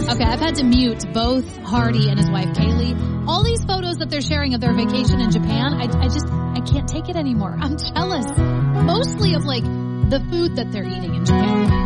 Okay, I've had to mute both Hardy and his wife Kaylee. All these photos that they're sharing of their vacation in Japan, I can't take it anymore. I'm jealous. Mostly of like the food that they're eating in Japan.